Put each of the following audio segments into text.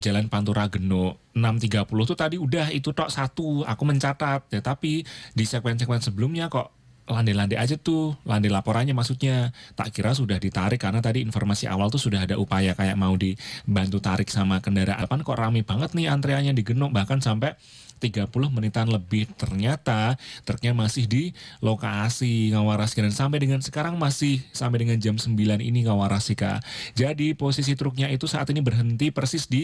Jalan Pantura Geno 6.30 tuh tadi udah itu tok satu, aku mencatat ya, tapi di segmen-segmen sebelumnya kok landai-landai aja tuh, landai laporannya maksudnya. Tak kira sudah ditarik karena tadi informasi awal tuh sudah ada upaya kayak mau dibantu tarik sama kendaraan. Kan kok rame banget nih antreannya di Geno, bahkan sampai 30 menitan lebih. Ternyata truknya masih di lokasi Ngawarasika dan sampai dengan sekarang masih sampai dengan jam 9 ini Ngawarasika. Jadi posisi truknya itu saat ini berhenti persis di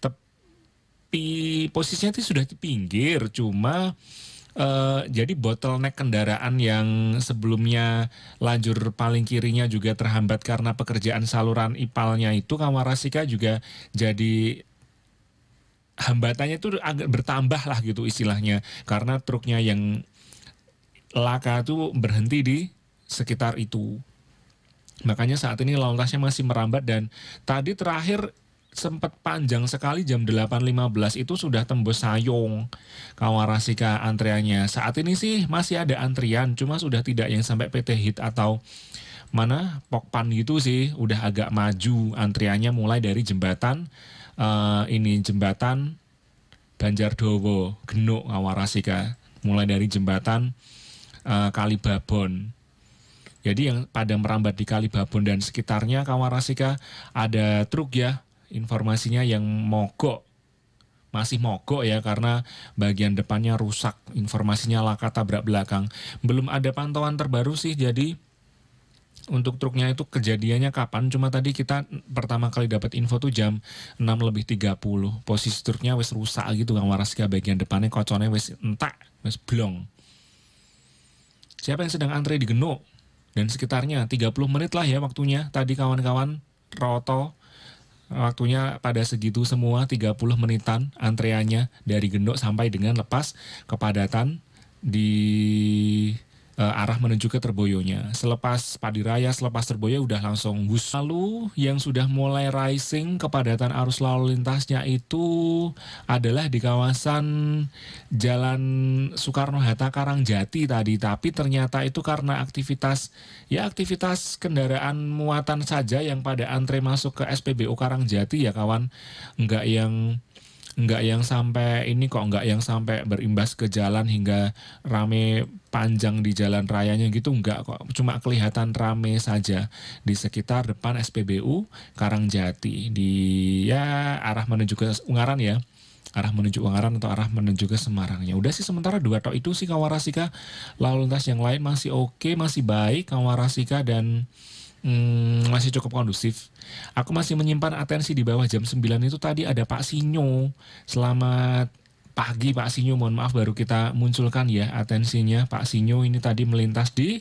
tepi, posisinya itu sudah di pinggir, cuma jadi bottleneck kendaraan yang sebelumnya lajur paling kirinya juga terhambat karena pekerjaan saluran IPAL-nya itu Ngawarasika juga jadi hambatannya itu agak bertambah lah gitu istilahnya, karena truknya yang laka tuh berhenti di sekitar itu. Makanya saat ini lalu lintasnya masih merambat dan tadi terakhir sempat panjang sekali jam 8.15 itu sudah tembus Sayong Ngawarasika antreannya. Saat ini sih masih ada antrian, cuma sudah tidak yang sampai PT Hit atau mana Pokpan gitu sih, udah agak maju antriannya mulai dari jembatan ini jembatan Banjardowo Geno Ngawarasika, mulai dari jembatan Kalibabon. Jadi yang pada merambat di Kalibabon dan sekitarnya Ngawarasika ada truk ya, informasinya yang mogok, masih mogok ya karena bagian depannya rusak, informasinya laka tabrak belakang. Belum ada pantauan terbaru sih, jadi untuk truknya itu kejadiannya kapan, cuma tadi kita pertama kali dapat info tuh jam 6.30. Posisi truknya wis rusak gitu Ngawarasika, bagian depannya koconnya wis entak, wis blong. Siapa yang sedang antre di Geno dan sekitarnya 30 menit lah ya waktunya. Tadi kawan-kawan Roto waktunya pada segitu semua, 30 menitan antreannya dari Geno sampai dengan lepas kepadatan di arah menuju ke Terboyonya. Selepas Padiraya, selepas Terboyo udah langsung bus. Lalu yang sudah mulai rising kepadatan arus lalu lintasnya itu adalah di kawasan Jalan Soekarno-Hatta Karangjati tadi. Tapi ternyata itu karena aktivitas kendaraan muatan saja yang pada antre masuk ke SPBU Karangjati ya kawan. Enggak yang sampai ini kok, enggak yang sampai berimbas ke jalan hingga rame panjang di jalan rayanya gitu, enggak kok. Cuma kelihatan rame saja di sekitar depan SPBU Karangjati di ya arah menuju ke Ungaran ya. Arah menuju Ungaran atau arah menuju ke Semarangnya. Udah sih sementara dua tok itu sih Ngawarasika. Lalu lintas yang lain masih oke, masih baik Ngawarasika dan masih cukup kondusif. Aku masih menyimpan atensi di bawah jam 9 itu tadi ada Pak Sinyo. Selamat pagi Pak Sinyo, mohon maaf baru kita munculkan ya atensinya. Pak Sinyo ini tadi melintas di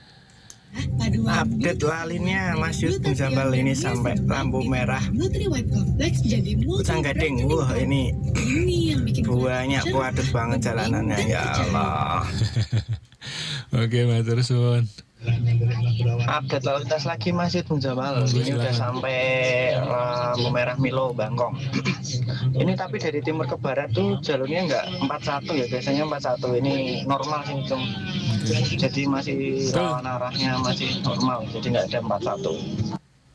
update lalinnya Mas Yud Jambal ini sampai lampu merah Canggading. Wah ini banyak padat banget jalanannya ya Allah. Oke matur suwun. Update lalu lintas lagi Mas Yud Jamal. Ini udah sampai lampu merah Milo Bangkong. Ini tapi dari timur ke barat tuh jalurnya nggak 41 ya, biasanya 41. Ini normal sih itu. Jadi masih rawan arahnya masih normal, jadi nggak ada 41.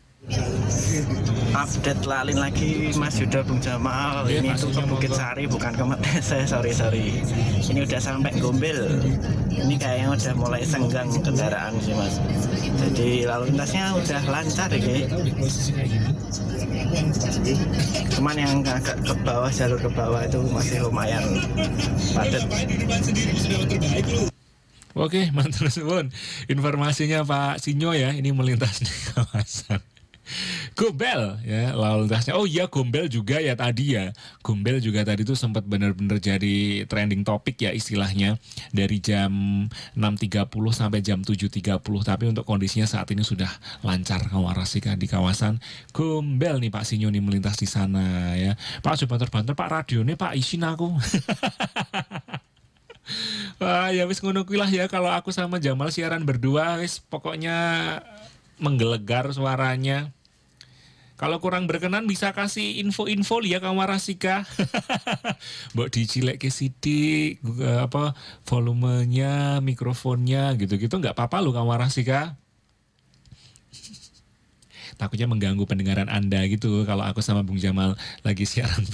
Update lalin lagi Mas Yuda Bung Jamal. Ini tuh ke Bukit Sari bukan ke Matese, sorry. Ini udah sampai Gombel. Ini kayaknya udah mulai senggang kendaraan sih Mas. Jadi lalu lintasnya udah lancar ya. Cuman yang agak ke bawah, jalur ke bawah itu masih lumayan padat. Oke, matur suwun. Informasinya Pak Sinyo ya, ini melintas di kawasan Gombel ya lalu lintasnya. Oh iya Gombel juga ya tadi ya. Gombel juga tadi tuh sempat benar-benar jadi trending topik ya istilahnya dari jam 6.30 sampai jam 7.30. Tapi untuk kondisinya saat ini sudah lancar Ngawarasika di kawasan Gombel nih Pak Sinyo nih melintas di sana ya. Pak banter-banter Pak radionya Pak isin aku. Wah ya wis ngono kuwi lah ya, kalau aku sama Jamal siaran berdua wis pokoknya menggelegar suaranya. Kalau kurang berkenan bisa kasih info-info ya Ngawarasika. Mbok dicilek ke sidik volumenya, mikrofonnya gitu-gitu nggak apa-apa loh Ngawarasika. Takutnya mengganggu pendengaran Anda gitu kalau aku sama Bung Jamal lagi siaran